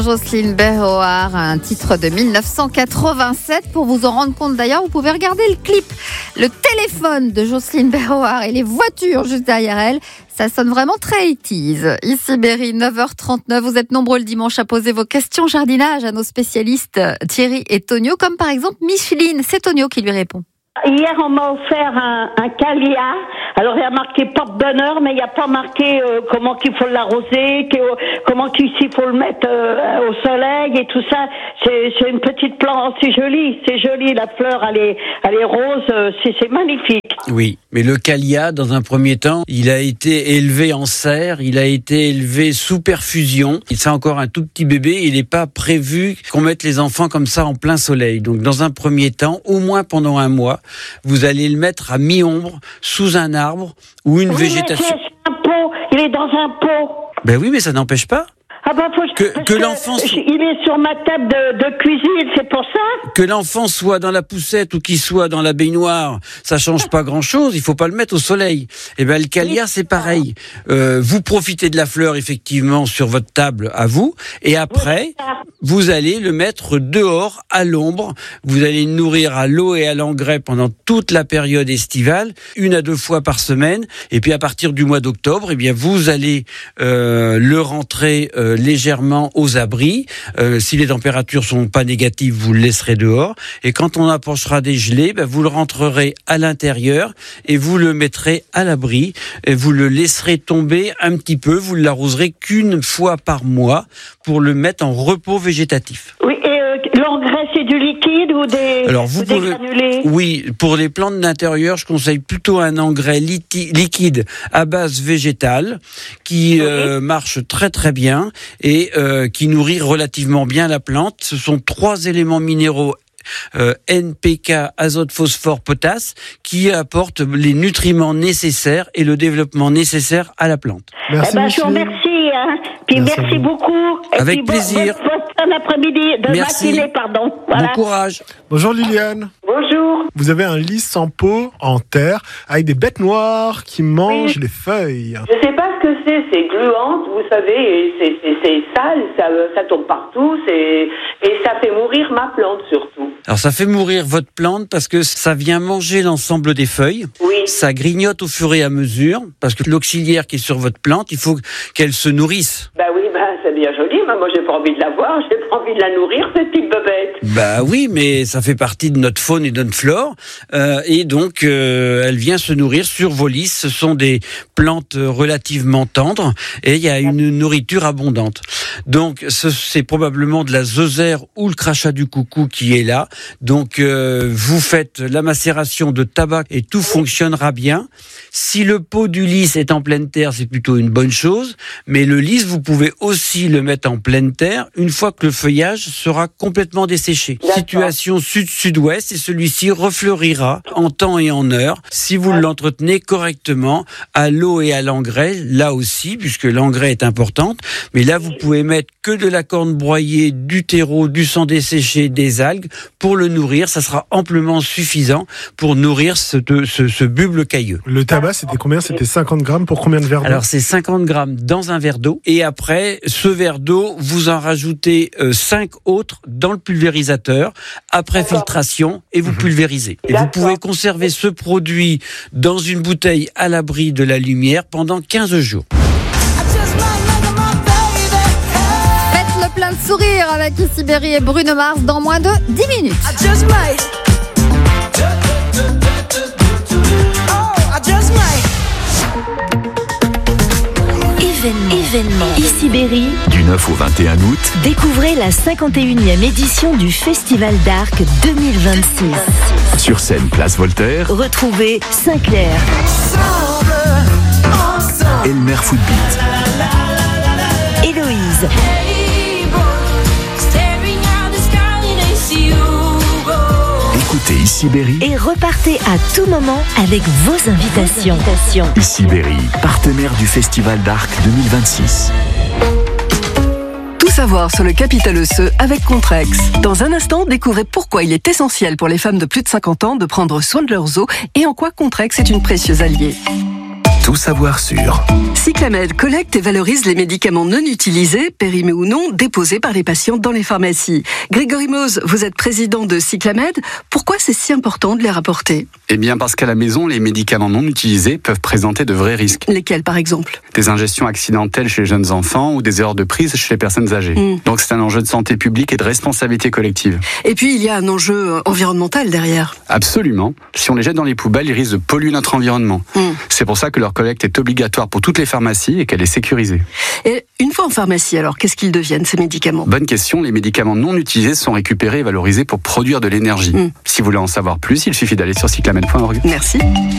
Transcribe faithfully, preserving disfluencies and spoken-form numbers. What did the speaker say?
Jocelyne Berroard, un titre de dix-neuf cent quatre-vingt-sept. Pour vous en rendre compte d'ailleurs, vous pouvez regarder le clip. Le téléphone de Jocelyne Berroard et les voitures juste derrière elle, ça sonne vraiment très eighties. Ici Berry, neuf heures trente-neuf. Vous êtes nombreux le dimanche à poser vos questions jardinage à nos spécialistes Thierry et Tonio, comme par exemple Micheline. C'est Tonio qui lui répond. Hier, on m'a offert un, un calia. Alors, il y a marqué porte-bonheur, mais il n'y a pas marqué euh, comment qu'il faut l'arroser, que, comment qu'il faut le mettre euh, au soleil et tout ça. C'est, c'est une petite plante, c'est joli, c'est joli. La fleur, elle est, elle est rose, euh, c'est, c'est magnifique. Oui, mais le calia, dans un premier temps, il a été élevé en serre, il a été élevé sous perfusion. C'est encore un tout petit bébé, il n'est pas prévu qu'on mette les enfants comme ça en plein soleil. Donc, dans un premier temps, au moins pendant un mois, vous allez le mettre à mi-ombre, sous un arbre ou une oui, végétation. Mais c'est un pot, il est dans un pot. Ben oui, mais ça n'empêche pas. Ah bah faut que, que, que l'enfant soit... il est sur ma table de, de cuisine, c'est pour ça. Que l'enfant soit dans la poussette ou qu'il soit dans la baignoire, ça change pas grand-chose. Il faut pas le mettre au soleil. Et ben le calia, c'est pareil. Euh, vous profitez de la fleur effectivement sur votre table à vous, et après vous allez le mettre dehors à l'ombre. Vous allez le nourrir à l'eau et à l'engrais pendant toute la période estivale, une à deux fois par semaine. Et puis à partir du mois d'octobre, eh bien vous allez euh, le rentrer euh, légèrement aux abris. Euh, si les températures sont pas négatives, vous le laisserez dehors. Et quand on approchera des gelées, ben, vous le rentrerez à l'intérieur et vous le mettrez à l'abri. Et vous le laisserez tomber un petit peu. Vous ne l'arroserez qu'une fois par mois pour le mettre en repos végétatif. Oui, et euh, l'engrais, c'est du liquide ou des, Alors, vous ou des pouvez, granulés? Oui, pour les plantes d'intérieur, je conseille plutôt un engrais liti- liquide à base végétale qui oui. euh, marche très très bien et euh, qui nourrit relativement bien la plante. Ce sont trois éléments minéraux Euh, N P K, azote, phosphore, potasse, qui apportent les nutriments nécessaires et le développement nécessaire à la plante. Merci, eh ben, je vous remercie. Hein. Puis merci, merci beaucoup. Et avec puis, plaisir. Bon, bon, bon après-midi, de merci. matinée, pardon. Voilà. Bon courage. Bonjour Liliane. Bonjour. Vous avez un lys sans pot en terre avec des bêtes noires qui mangent oui. les feuilles. Je sais pas ce que c'est, c'est gluant, vous savez, et c'est, c'est, c'est sale, ça, ça tombe partout, c'est, et ça fait mourir ma plante surtout. Alors ça fait mourir votre plante parce que ça vient manger l'ensemble des feuilles. Oui. Ça grignote au fur et à mesure parce que l'auxiliaire qui est sur votre plante, il faut qu'elle se nourrisse. Bah oui, bah c'est bien joli, mais moi j'ai pas envie de la voir, j'ai pas envie de la nourrir, cette petite bebête. Bah oui, mais ça fait partie de notre faune et de notre flore, euh, et donc euh, elle vient se nourrir sur vos lys. Ce sont des plantes relativement tendres et il y a une nourriture abondante. Donc ce, c'est probablement de la zozère ou le crachat du coucou qui est là. Donc euh, vous faites la macération de tabac et tout fonctionnera bien. Si le pot du lys est en pleine terre, c'est plutôt une bonne chose, mais le lys, vous pouvez aussi le mettre en pleine terre une fois que le feuillage sera complètement desséché. D'accord. Situation sud-sud-ouest et celui-ci refleurira en temps et en heure si vous l'entretenez correctement à l'eau et à l'engrais, là aussi, puisque l'engrais est importante, mais là vous pouvez mettre que de la corne broyée, du terreau, du sang desséché, des algues pour le nourrir. Ça sera amplement suffisant pour nourrir ce, ce, ce bulbe cailleux. Le tabac, c'était combien? C'était cinquante grammes pour combien de verres d'eau? Alors c'est cinquante grammes dans un verre d'eau et après ce verre d'eau, vous en rajoutez euh, cinq autres dans le pulvérisateur après filtration et vous pulvérisez. Et vous pouvez conserver ce produit dans une bouteille à l'abri de la lumière pendant quinze jours. Plein de sourires avec ici Berry et Bruno Mars dans moins de dix minutes. Événement. Événement. Ici Berry. Du neuf au vingt et un août. Découvrez la cinquante et unième édition du Festival d'Arc deux mille vingt-six. Sur scène, place Voltaire. Retrouvez Sinclair. Elmer Footbeat. Héloïse. Écoutez Ici Berry. Et repartez à tout moment avec vos invitations. Ici Berry, partenaire du Festival d'Arc deux mille vingt-six. Tout savoir sur le capital osseux avec Contrex. Dans un instant, découvrez pourquoi il est essentiel pour les femmes de plus de cinquante ans de prendre soin de leurs os et en quoi Contrex est une précieuse alliée. tout savoir sur. Cyclamed collecte et valorise les médicaments non utilisés, périmés ou non, déposés par les patients dans les pharmacies. Grégory Mose, vous êtes président de Cyclamed. Pourquoi c'est si important de les rapporter ? Eh bien parce qu'à la maison, les médicaments non utilisés peuvent présenter de vrais risques. Lesquels par exemple ? Des ingestions accidentelles chez les jeunes enfants ou des erreurs de prise chez les personnes âgées. Mmh. Donc c'est un enjeu de santé publique et de responsabilité collective. Et puis il y a un enjeu environnemental derrière. Absolument. Si on les jette dans les poubelles, ils risquent de polluer notre environnement. Mmh. C'est pour ça que leur collecte est obligatoire pour toutes les pharmacies et qu'elle est sécurisée. Et une fois en pharmacie, alors qu'est-ce qu'ils deviennent ces médicaments ? Bonne question. Les médicaments non utilisés sont récupérés et valorisés pour produire de l'énergie. Mmh. Si vous voulez en savoir plus, il suffit d'aller sur cyclamed point org. Merci.